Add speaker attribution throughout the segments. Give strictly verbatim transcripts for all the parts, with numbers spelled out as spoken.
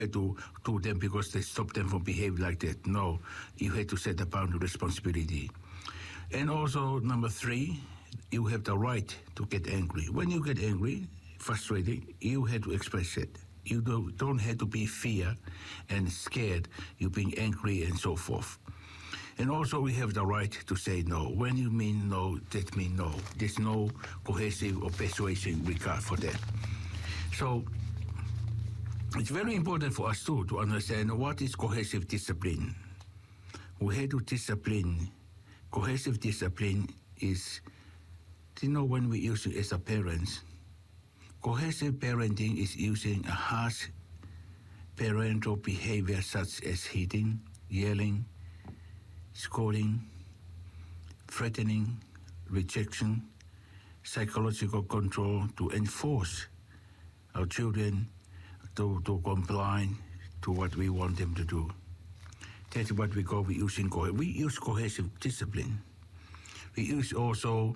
Speaker 1: to to them because they stop them from behaving like that. No, you have to set the boundary responsibility. And also number three, you have the right to get angry. When you get angry, frustrated, you have to express it. You don't, don't have to be fear and scared. You're being angry and so forth. And also we have the right to say no. When you mean no, that means no. There's no cohesive or persuasive regard for that. So it's very important for us too to understand what is cohesive discipline. We have to discipline. Cohesive discipline is, you know, when we use it as a parents, cohesive parenting is using a harsh parental behavior such as hitting, yelling, scolding, threatening, rejection, psychological control to enforce our children to, to comply to what we want them to do. That's what we call we using co- we use cohesive discipline. We use also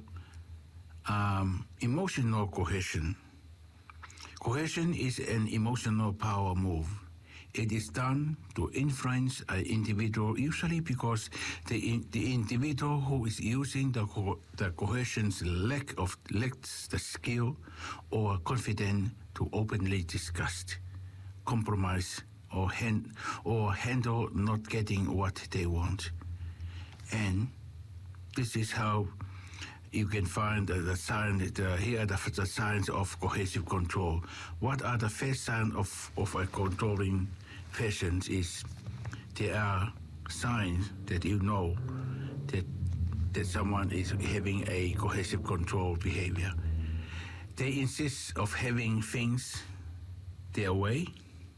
Speaker 1: um, emotional cohesion. Cohesion is an emotional power move. It is done to influence an individual, usually because the in, the individual who is using the co- the cohesion's lack of lacks the skill or confidence to openly discuss, compromise, or hand, or handle not getting what they want. And this is how you can find the, the sign. The, here are the, the signs of cohesive control. What are the first signs of of a controlling fashion? Is there are signs that you know that that someone is having a cohesive control behavior. They insist of having things their way,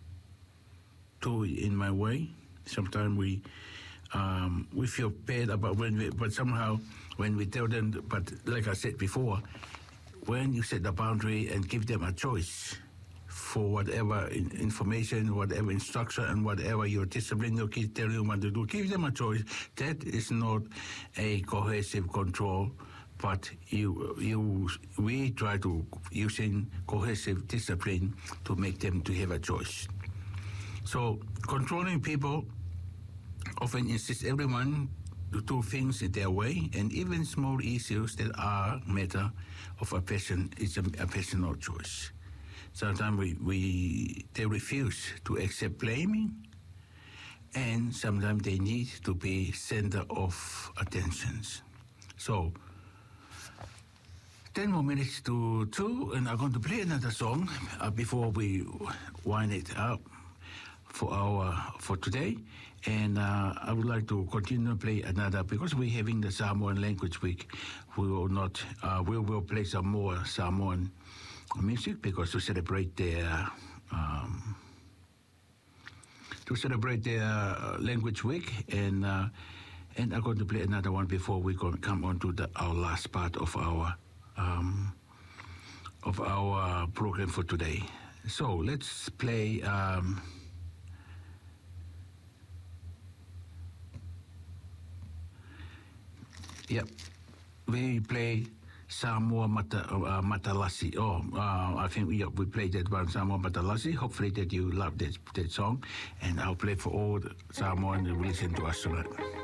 Speaker 1: to in my way. Sometimes we um, we feel bad about when we, but somehow when we tell them. But like I said before, when you set the boundary and give them a choice for whatever information, whatever instruction, and whatever your discipline your kids tell you what to do, give them a choice. That is not a cohesive control, but you you we try to using cohesive discipline to make them to have a choice. So controlling people often insist everyone to do things in their way, and even small issues that are matter of a person is a, a personal choice. Sometimes we, we they refuse to accept blaming, and sometimes they need to be center of attentions. So ten more minutes to two, and I'm going to play another song uh, before we wind it up for our for today. And uh, I would like to continue to play another, because we're having the Samoan Language Week. We will not uh, we will play some more Samoan music, because to celebrate their um, to celebrate their uh, language week. And uh, and I'm going to play another one before we go, come on to the, our last part of our um, of our program for today. So let's play. Um, Yep, we play Samoa Mata, uh, Matalasi. Oh, uh, I think we, we played that one, Samoa Matalasi. Hopefully that you love that, that song. And I'll play for all the Samoan who listen to us tonight.